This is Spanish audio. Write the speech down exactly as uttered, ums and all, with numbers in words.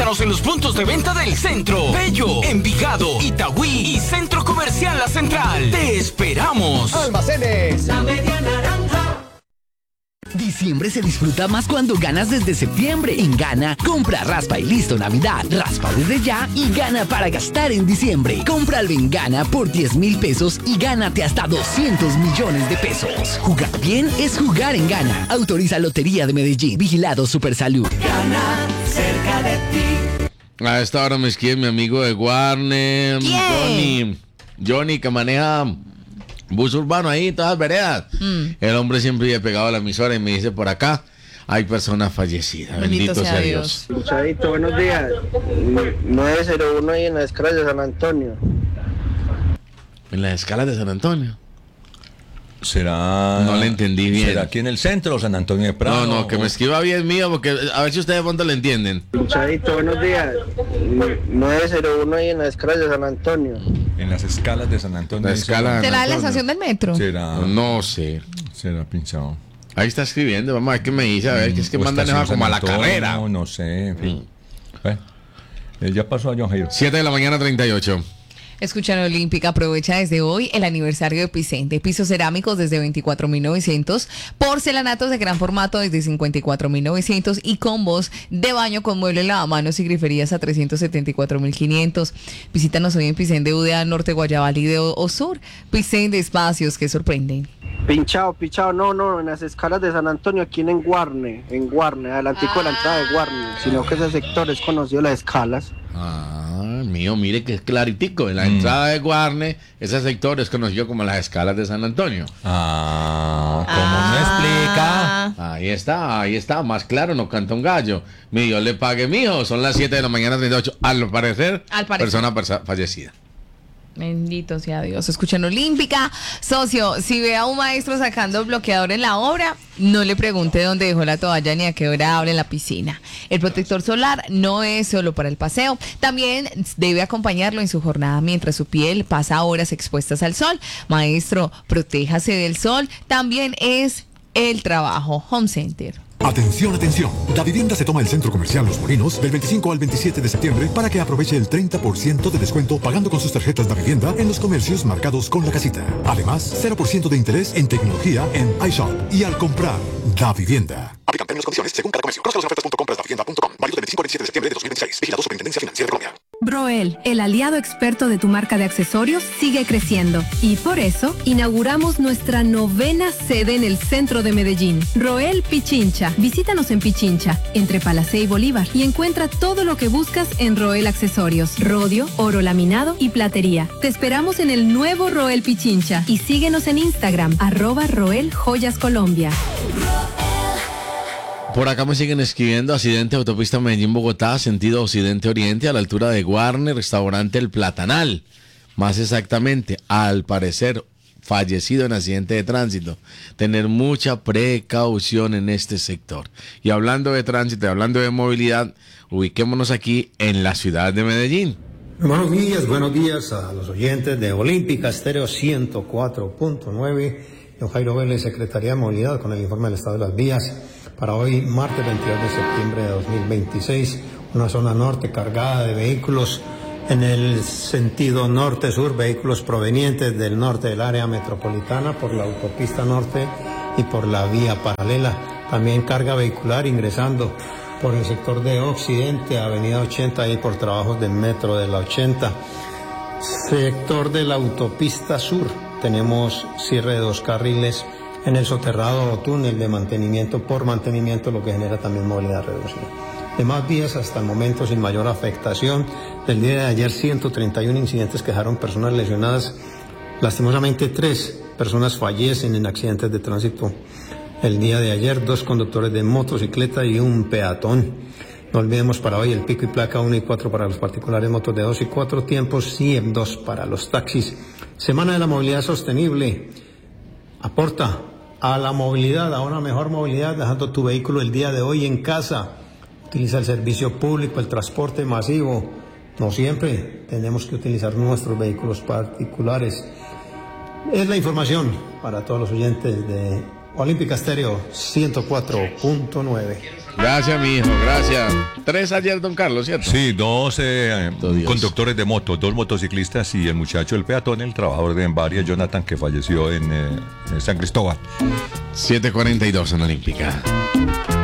Visítanos en los puntos de venta del centro, Bello, Envigado, Itagüí y Centro Comercial La Central. ¡Te esperamos! Almacenes La Media Naranja. Diciembre se disfruta más cuando ganas desde septiembre. En Gana, compra, raspa y listo Navidad. Raspa desde ya y gana para gastar en diciembre. Cómpralo en Gana por diez mil pesos y gánate hasta doscientos millones de pesos. Jugar bien es jugar en Gana. Autoriza Lotería de Medellín. Vigilado Supersalud. Gana, cerca de ti. A esta hora me escribe mi amigo de Warner, ¿Quién? Johnny. Johnny, que maneja bus urbano ahí en todas las veredas. Mm. El hombre siempre vive pegado a la emisora y me dice: por acá hay personas fallecidas. Bendito, Bendito sea Dios. Dios. Chavito, buenos días. nueve cero uno ahí en las escalas de San Antonio. ¿En las escalas de San Antonio? ¿Será? No le entendí bien. ¿Será aquí en el centro o San Antonio de Prado? No, no, que me escriba bien mío, porque a ver si ustedes de pronto le entienden. Chavito, buenos días. nueve cero uno ahí en las escalas de San Antonio. En las escalas de San Antonio. La escala ¿Será la estación del metro? ¿Será? No sé. ¿Será pinchado? Ahí está escribiendo, vamos a ver qué me dice, a ver, que es que mandan esa como a la carrera. No, no sé, en fin. Mm. Eh, eh, ya pasó a John Jairo. siete de la mañana, treinta y ocho. Escuchan Olímpica, aprovecha desde hoy el aniversario de Picente. Pisos cerámicos desde veinticuatro mil novecientos, porcelanatos de gran formato desde cincuenta y cuatro mil novecientos y combos de baño con mueble, lavamanos y griferías a trescientos setenta y cuatro mil quinientos. Visítanos hoy en Picente, U D A Norte, Guayabal y de Osur. Picente, espacios que sorprenden. Pinchado, pinchado, no, no, en las escalas de San Antonio, aquí en Guarne, en Guarne, adelantico ah. de la entrada de Guarne, sino que ese sector es conocido, las escalas. Ah, mío, mire que es claritico, en la mm. entrada de Guarne, ese sector es conocido como las escalas de San Antonio. Ah, ¿cómo ah. me explica? Ahí está, ahí está, más claro, no canta un gallo. Mi Dios le pague, mijo, son las siete de la mañana, treinta y ocho, al parecer, Al parecer. persona persa- fallecida. Bendito sea Dios. Escuchan Olímpica. Socio, si ve a un maestro sacando bloqueador en la obra, no le pregunte dónde dejó la toalla ni a qué hora abre la piscina. El protector solar no es solo para el paseo, también debe acompañarlo en su jornada mientras su piel pasa horas expuestas al sol. Maestro, protéjase del sol. También es el trabajo. Home Center. Atención, atención. Da Vivienda se toma el Centro Comercial Los Molinos del veinticinco al veintisiete de septiembre para que aproveche el treinta por ciento de descuento pagando con sus tarjetas Da Vivienda en los comercios marcados con la casita. Además, cero por ciento de interés en tecnología en iShop y al comprar Da Vivienda. Aplican términos y condiciones según cada comercio. Conozca las ofertas punto compras da vivienda punto com. Válido del veinticinco al veintisiete de septiembre de dos mil veintiséis. Vigilado Superintendencia Financiera de Colombia. Broel, el aliado experto de tu marca de accesorios, sigue creciendo. Y por eso, inauguramos nuestra novena sede en el centro de Medellín. Roel Pichincha. Visítanos en Pichincha, entre Palacé y Bolívar, y encuentra todo lo que buscas en Roel Accesorios. Rodio, oro laminado y platería. Te esperamos en el nuevo Roel Pichincha. Y síguenos en Instagram, arroba Roel Joyas Colombia. Por acá me siguen escribiendo: accidente autopista Medellín-Bogotá, sentido occidente-oriente, a la altura de Guarne, restaurante El Platanal. Más exactamente, al parecer, fallecido en accidente de tránsito. Tener mucha precaución en este sector. Y hablando de tránsito, hablando de movilidad, ubiquémonos aquí en la ciudad de Medellín. Buenos días, buenos días a los oyentes de Olímpica Estéreo ciento cuatro punto nueve. Yo, Jairo Vélez, Secretaría de Movilidad, con el informe del estado de las vías. Para hoy, martes veintidós de septiembre de dos mil veintiséis, una zona norte cargada de vehículos en el sentido norte-sur, vehículos provenientes del norte del área metropolitana por la autopista norte y por la vía paralela. También carga vehicular ingresando por el sector de occidente, avenida ochenta, y por trabajos del metro de la ochenta. Sector de la autopista sur, tenemos cierre de dos carriles en el soterrado o túnel de mantenimiento por mantenimiento, lo que genera también movilidad reducida. Demás vías hasta el momento sin mayor afectación. Del día de ayer, ciento treinta y uno incidentes que dejaron personas lesionadas. Lastimosamente, tres personas fallecen en accidentes de tránsito. El día de ayer, dos conductores de motocicleta y un peatón. No olvidemos para hoy el pico y placa uno y cuatro para los particulares, motos de dos y cuatro tiempos, y en dos para los taxis. Semana de la movilidad sostenible. Aporta a la movilidad, a una mejor movilidad, dejando tu vehículo el día de hoy en casa. Utiliza el servicio público, el transporte masivo. No siempre tenemos que utilizar nuestros vehículos particulares. Es la información para todos los oyentes de Olímpica Estéreo ciento cuatro punto nueve. Gracias, mi hijo, gracias. Tres ayer, don Carlos, ¿cierto? Sí, dos eh, Dios. conductores de moto, dos motociclistas y el muchacho, el peatón, el trabajador de Envaria, Jonathan, que falleció en, eh, en San Cristóbal. siete cuarenta y dos en Olímpica.